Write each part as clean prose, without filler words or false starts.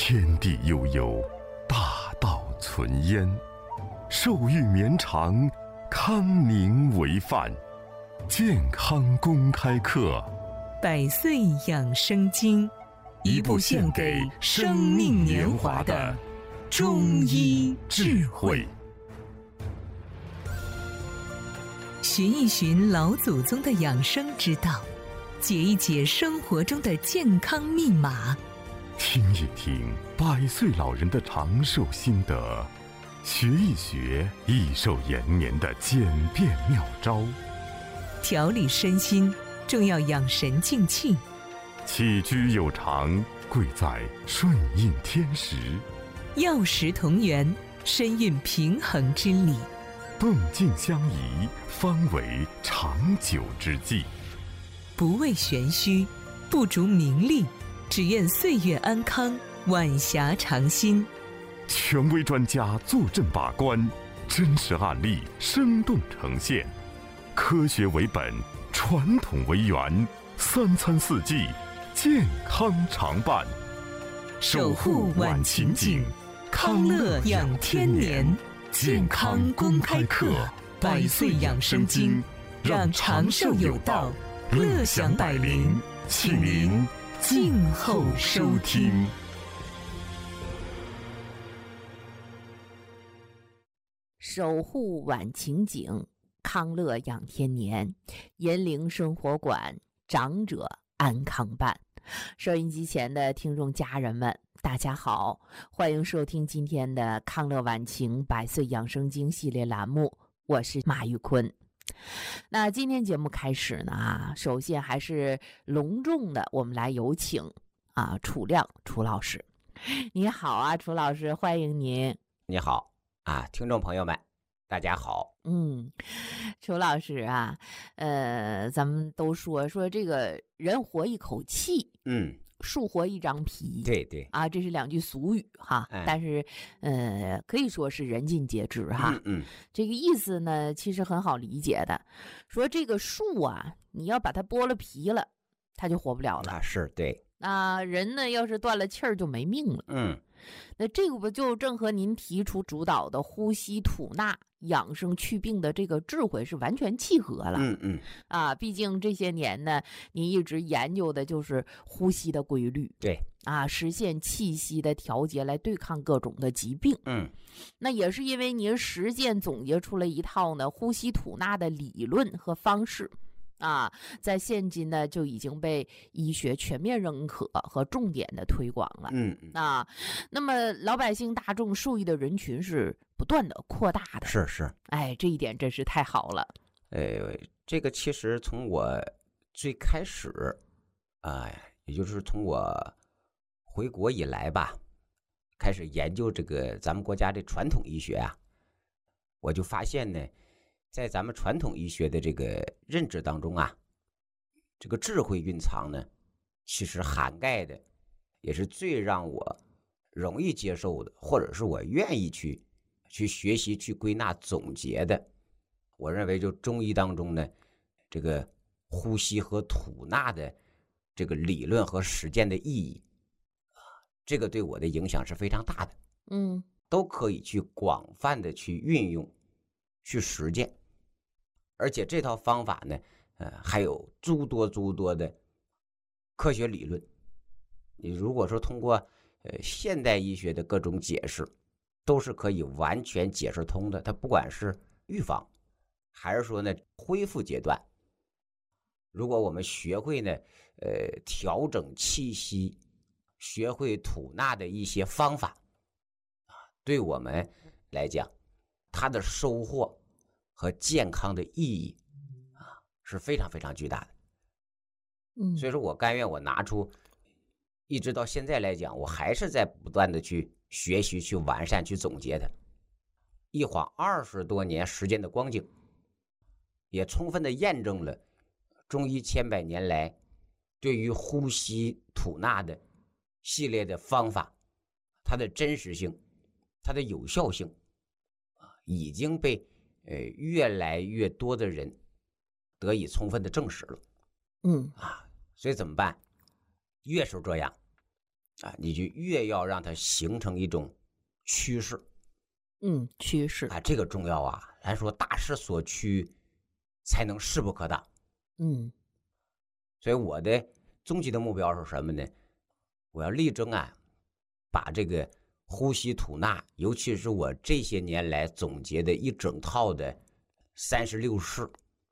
天地悠悠，大道存焉。寿育绵长，康宁为范。健康公开课， 百岁养生经， 一部献给生命年华的中医智慧。 寻一寻老祖宗的养生之道，解一解生活中的健康密码， 听一听100岁老人的长寿心得，学一学益寿延年的简便妙招。 调理身心，重要养神静气。 起居有常，贵在顺应天时。 药食同源，身运平衡之理。 动静相宜，方为长久之计。 不为玄虚，不逐名利，只愿岁月安康，晚霞长新。 权威专家坐镇把关，真实案例生动呈现，科学为本，传统为源，3餐4季，健康常伴。 守护晚晴景，康乐养天年。健康公开课，100岁养生经，让长寿有道，乐享百龄，请您静候收听。 守护晚晴景，康乐养天年，银铃生活馆，长者安康伴。收音机前的听众家人们，大家好，欢迎收听今天的康乐晚晴100岁养生经系列栏目，我是马玉坤。那今天节目开始呢，首先还是隆重的，我们来有请楚亮楚老师。你好啊，楚老师，欢迎您。 你好啊，听众朋友们，大家好。 楚老师啊，咱们都说这个人活一口气，树活一张皮， 对啊，这是2句俗语哈，但是可以说是人尽皆知哈。这个意思呢，其实很好理解的，说这个树啊，你要把它剥了皮了，它就活不了了啊，是对。 人呢，要是断了气儿就没命了。那这个不就正和您提出主导的呼吸吐纳养生祛病的这个智慧是完全契合了。毕竟这些年呢，您一直研究的就是呼吸的规律， 对实现气息的调节来对抗各种的疾病。那也是因为您实践总结出了一套呢呼吸吐纳的理论和方式。在现今呢就已经被医学全面认可和重点的推广了。那么老百姓大众受益的人群是不断的扩大的。 是。 这一点真是太好了。 这个其实从我最开始也就是从我回国以来吧，开始研究这个咱们国家的传统医学我就发现呢，在咱们传统医学的这个认知当中这个智慧蕴藏呢，其实涵盖的也是最让我容易接受的，或者是我愿意去学习、去归纳、总结的。我认为就中医当中呢，这个呼吸和吐纳的这个理论和实践的意义这个对我的影响是非常大的。都可以去广泛的去运用、去实践。而且这套方法呢，还有诸多的科学理论。你如果说通过现代医学的各种解释，都是可以完全解释通的。它不管是预防，还是说呢恢复阶段，如果我们学会呢调整气息，学会吐纳的一些方法对我们来讲，它的收获和健康的意义是非常非常巨大的。所以说我甘愿我拿出，一直到现在来讲，我还是在不断的去学习、去完善、去总结它。一晃20多年时间的光景，也充分的验证了中医千百年来对于呼吸吐纳的系列的方法，它的真实性、它的有效性已经被越来越多的人得以充分的证实了。所以怎么办？越是这样， 啊，你就越要让它形成一种趋势。 趋势啊，这个重要啊。咱说大势所趋，才能势不可挡。所以我的终极的目标是什么呢？我要力争啊，把这个呼吸吐纳，尤其是我这些年来总结的一整套的36式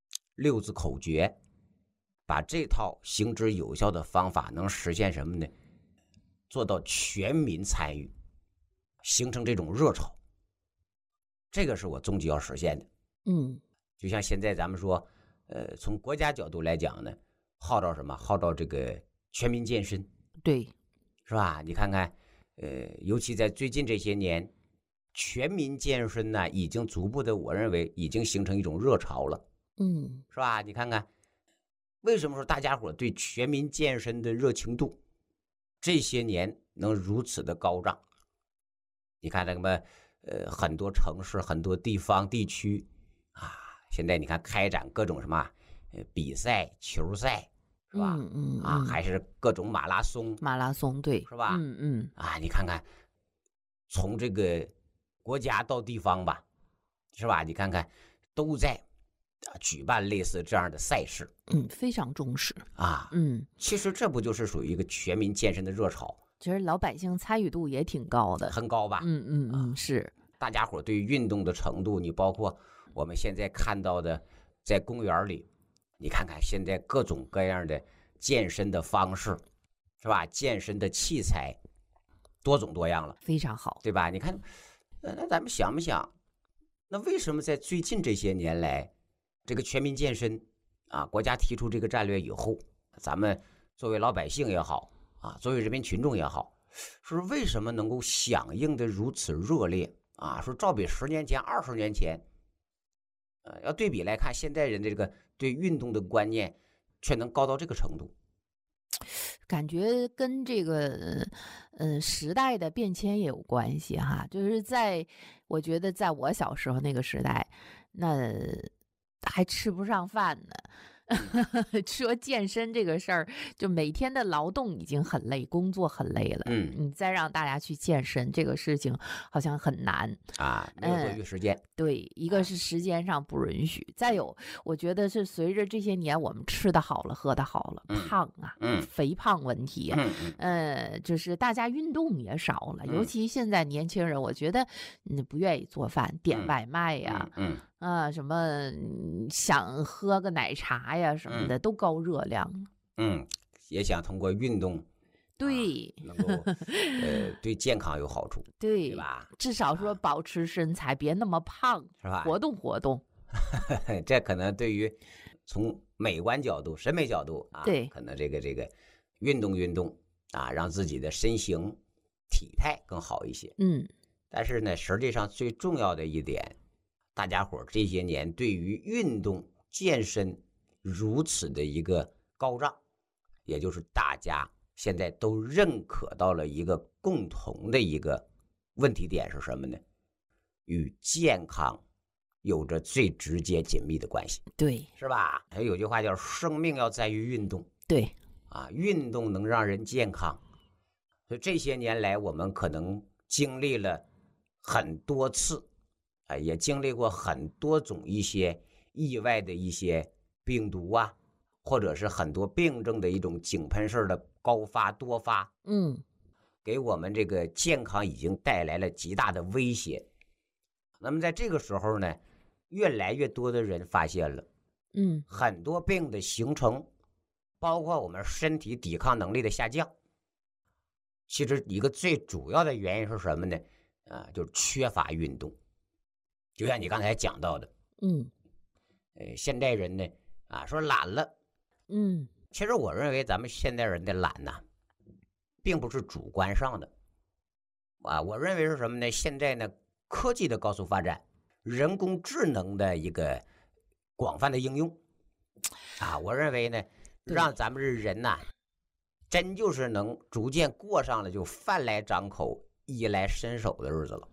6字口诀，把这套行之有效的方法能实现什么呢？做到全民参与，形成这种热潮。这个是我终极要实现的。就像现在咱们说，从国家角度来讲呢，号召什么？号召这个全民健身， 对， 是吧？你看看，尤其在最近这些年，全民健身呢，已经逐步的，我认为已经形成一种热潮了。是吧？你看看，为什么说大家伙对全民健身的热情度这些年能如此的高涨？你看那么很多城市、很多地方地区啊，现在你看开展各种什么比赛、球赛，是吧？还是各种马拉松， 对， 是吧？啊，你看看，从这个国家到地方吧，是吧？你看看，都在举办类似这样的赛事， 非常重视啊，其实这不就是属于一个全民健身的热潮？ 其实老百姓参与度也挺高的， 很高吧？ 是。 大家伙对运动的程度，你包括我们现在看到的，在公园里，你看看现在各种各样的健身的方式，是吧？健身的器材多种多样了， 非常好， 对吧？你看，那咱们想不想，那为什么在最近这些年来，这个全民健身啊，国家提出这个战略以后，咱们作为老百姓也好啊，作为人民群众也好，说为什么能够响应的如此热烈啊？说照比10年前、20年前，要对比来看，现代人的这个对运动的观念却能高到这个程度， 感觉跟这个时代的变迁也有关系哈。就是我觉得在我小时候那个时代，那还吃不上饭呢。说健身这个事儿，就每天的劳动已经很累，工作很累了。你再让大家去健身，这个事情好像很难啊，没有多余时间。 对，一个是时间上不允许，再有，我觉得是随着这些年我们吃的好了，喝的好了，胖啊，肥胖问题，就是大家运动也少了，尤其现在年轻人，我觉得不愿意做饭，点外卖呀。什么想喝个奶茶呀什么的，都高热量。 也想通过运动， 对， 能够对健康有好处， 对吧？ 至少说保持身材，别那么胖， 是吧？ 活动活动。 这可能对于从美观角度、审美角度啊， 对， 可能这个运动啊，让自己的身形体态更好一些。但是呢，实际上最重要的一点，大家伙这些年对于运动健身如此的一个高涨，也就是大家现在都认可到了一个共同的一个问题点是什么呢？与健康有着最直接紧密的关系。 对， 是吧？还有句话叫生命要在于运动。 对啊，运动能让人健康。所以这些年来我们可能经历了很多次也经历过很多种一些意外的一些病毒啊，或者是很多病症的一种井喷式的高发多发，给我们这个健康已经带来了极大的威胁。那么在这个时候呢，越来越多的人发现了，很多病的形成，包括我们身体抵抗能力的下降，其实一个最主要的原因是什么呢？就是缺乏运动。就像你刚才讲到的，现代人呢，说懒了，其实我认为咱们现代人的懒呢，并不是主观上的，我认为是什么呢？现在呢，科技的高速发展，人工智能的一个广泛的应用，我认为呢，让咱们人呐，真就是能逐渐过上了就饭来张口、衣来伸手的日子了。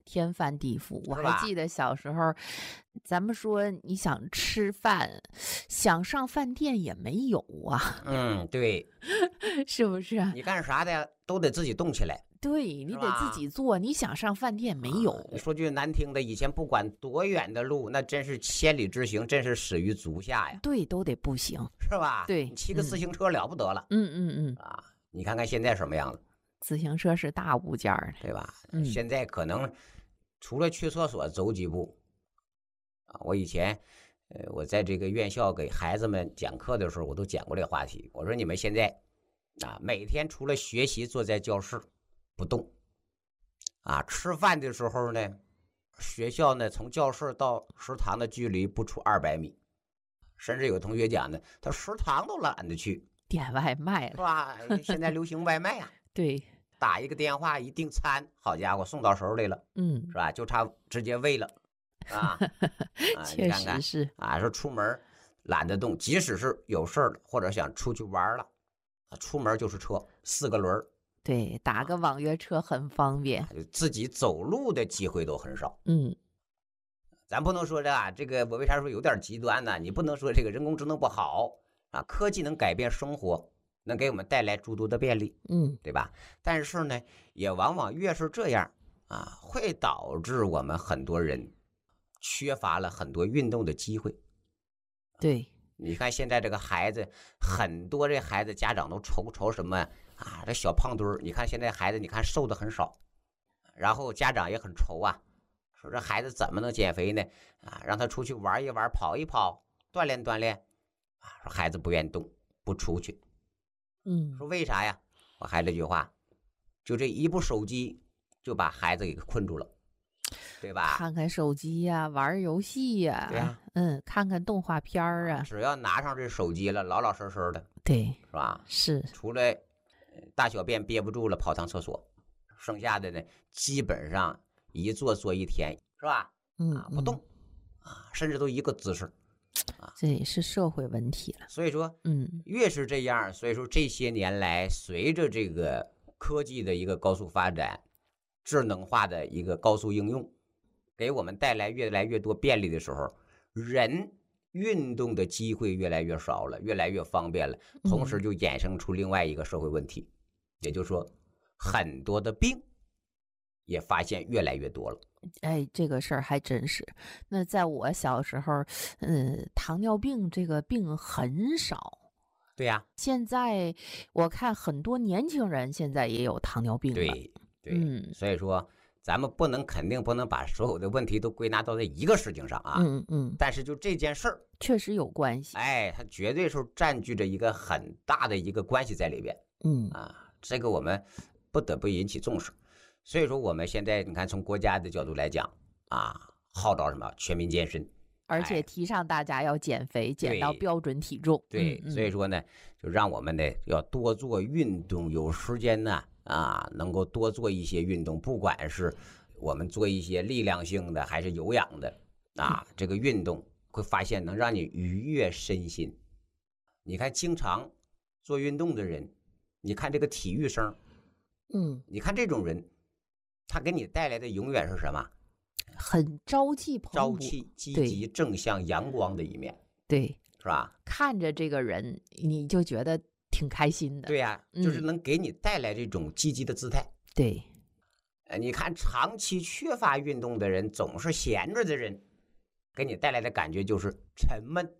天翻地覆。我是吧还记得小时候，咱们说你想吃饭，想上饭店也没有啊， 对， 是不是啊？ 你干啥的都得自己动起来。 对你得自己做，你想上饭店没有。 说句难听的，以前不管多远的路，那真是千里之行，真是始于足下呀。 对，都得步行， 是吧？ 对， 你骑个自行车了不得了。你看看现在什么样子？ 自行车是大物件儿， 对吧？现在可能除了去厕所走几步我以前我在这个院校给孩子们讲课的时候，我都讲过这个话题。我说你们现在每天除了学习坐在教室不动吃饭的时候呢，学校呢从教室到食堂的距离不出200米，甚至有同学讲呢，他食堂都懒得去， 点外卖了， 是吧？现在流行外卖对， 打一个电话一订餐，好家伙送到手里了，是吧？就差直接喂了确实是说出门懒得动，即使是有事儿或者想出去玩了，出门就是车4个轮。 对，打个网约车很方便， 自己走路的机会都很少。咱不能说这个我为啥说有点极端呢？你不能说这个人工智能不好科技能改变生活，能给我们带来诸多的便利，对吧？但是呢，也往往越是这样会导致我们很多人缺乏了很多运动的机会。 对， 你看现在这个孩子，很多这孩子家长都愁什么这小胖墩儿。你看现在孩子，你看瘦的很少，然后家长也很愁说这孩子怎么能减肥呢？让他出去玩一玩，跑一跑，锻炼锻炼说孩子不愿动，不出去。说为啥呀？我还这句话，就这一部手机就把孩子给困住了，对吧？ 看看手机呀，玩游戏呀， 对呀， 看看动画片啊， 只要拿上这手机了，老老实实的， 对， 是吧？ 是， 除了大小便憋不住了跑趟厕所，剩下的呢，基本上一坐一天，是吧？不动甚至都一个姿势这也是社会问题了。 所以说，越是这样，所以说这些年来，随着这个科技的一个高速发展，智能化的一个高速应用，给我们带来越来越多便利的时候，人运动的机会越来越少了，越来越方便了，同时就衍生出另外一个社会问题，也就是说，很多的病也发现越来越多了。 这个事儿还真是。那在我小时候，糖尿病这个病很少。 对呀， 现在我看很多年轻人现在也有糖尿病了。 对，所以说咱们肯定不能把所有的问题都归纳到这一个事情上但是就这件事儿确实有关系。 它绝对是占据着一个很大的一个关系在里边。这个我们不得不引起重视。所以说我们现在你看从国家的角度来讲号召什么全民健身， 而且提倡大家要减肥，减到标准体重。 对，所以说呢，就让我们呢要多做运动，有时间呢能够多做一些运动，不管是我们做一些力量性的还是有氧的这个运动会发现能让你愉悦身心。你看经常做运动的人，你看这个体育生，你看这种人，他给你带来的永远是什么？ 很朝气蓬勃， 朝气、积极、正向、阳光的一面。 对， 是吧？ 看着这个人，你就觉得挺开心的。 对呀，就是能给你带来这种积极的姿态。 对， 你看长期缺乏运动的人，总是闲着的人，给你带来的感觉就是沉闷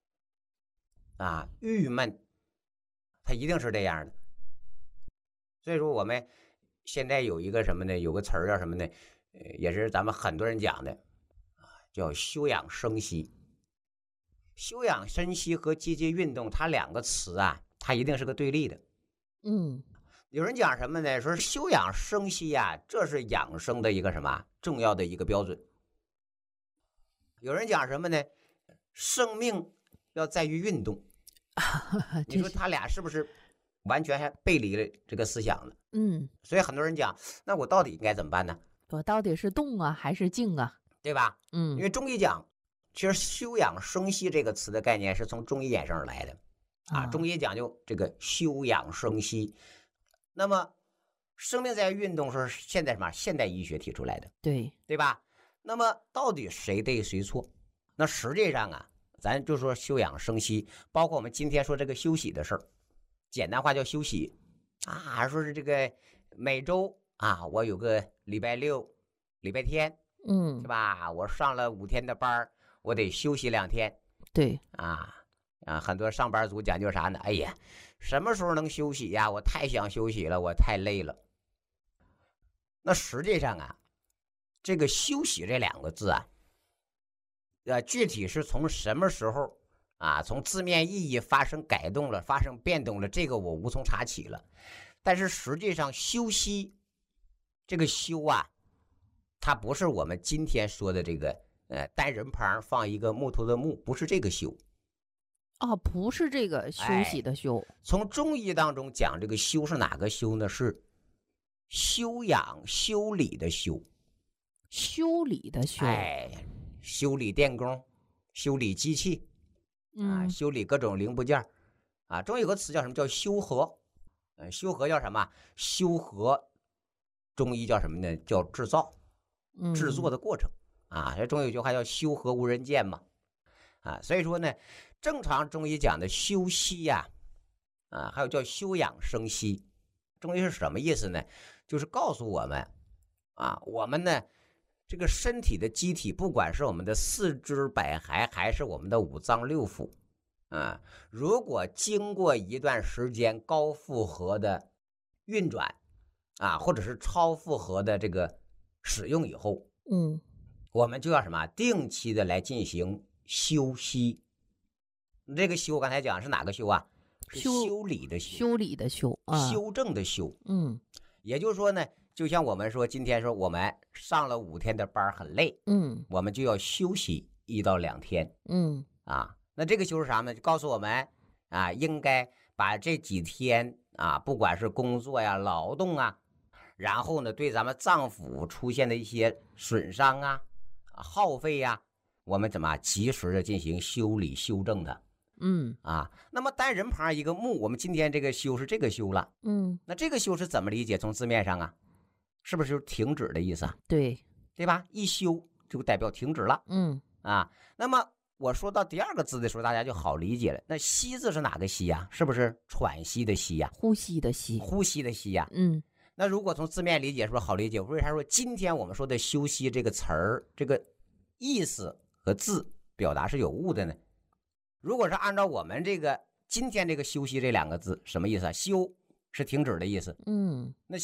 郁闷，他一定是这样的。所以说我们现在有一个什么呢？有个词儿叫什么呢？也是咱们很多人讲的叫休养生息。休养生息和积极运动，它两个词它一定是个对立的。有人讲什么呢？说休养生息这是养生的一个什么重要的一个标准。有人讲什么呢？生命要在于运动。你说他俩是不是完全还背离了这个思想呢？所以很多人讲，那我到底应该怎么办呢？ 我到底是动还是静对吧？因为中医讲，其实休养生息这个词的概念是从中医衍生而来的中医讲究这个休养生息。那么生命在运动是现在什么现代医学提出来的， 对吧？那么到底谁对谁错？那实际上啊，咱就说休养生息，包括我们今天说这个休息的事儿，简单话叫休息啊，说是这个每周啊，我有个礼拜六、礼拜天，是吧？我上了5天的班，我得休息2天。 对很多上班族讲究啥呢？哎呀，什么时候能休息呀？我太想休息了，我太累了。那实际上啊，这个休息这2个字啊，具体是从什么时候啊，从字面意义发生改动了，发生变动了，这个我无从查起了。但是实际上休息这个休啊，它不是我们今天说的这个单人旁放一个木头的木，不是这个休。 不是这个休息的休。 从中医当中讲这个休是哪个休呢？是修养修理的修。 修理的修。 修理电工，修理机器修理各种零部件中有个词叫什么？叫修和。修和叫什么？修和中医叫什么呢？叫制造，制作的过程这中有句话叫修和无人见嘛所以说呢，正常中医讲的休息呀还有叫休养生息，中医是什么意思呢？就是告诉我们我们呢这个身体的机体，不管是我们的4肢百骸还是我们的5脏6腑如果经过一段时间高负荷的运转或者是超负荷的这个使用以后我们就要什么？定期的来进行休息。这个休刚才讲是哪个休啊？是修理的修。 修理的修修正的修。也就是说呢，就像我们说今天说我们上了5天的班很累我们就要休息1到2天那这个休是啥呢？就告诉我们应该把这几天不管是工作呀、劳动然后呢对咱们脏腑出现的一些损伤耗费我们怎么及时的进行修理修正的那么单人旁一个木，我们今天这个休是这个休了那这个休是怎么理解？从字面上是不是就是停止的意思对吧？一休就代表停止了那么我说到第2个字的时候，大家就好理解了。那息字是哪个息是不是喘息的息呼吸的息。 呼吸的息那如果从字面理解是不是好理解？为啥说今天我们说的休息这个词儿，这个意思和字表达是有误的呢？如果是按照我们这个今天这个休息这2个字，什么意思休是停止的意思那